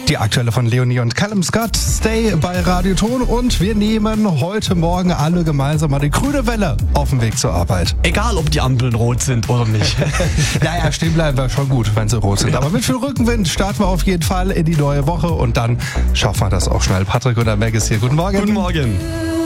Die aktuelle von Leonie und Callum Scott, Stay bei Radio Ton, und wir nehmen heute Morgen alle gemeinsam mal die grüne Welle auf dem Weg zur Arbeit. Egal, ob die Ampeln rot sind oder nicht. Naja, stehen bleiben wir schon gut, wenn sie rot sind. Aber mit viel Rückenwind starten wir auf jeden Fall in die neue Woche und dann schaffen wir das auch schnell. Patrick und der Meg ist hier. Guten Morgen. Guten Morgen.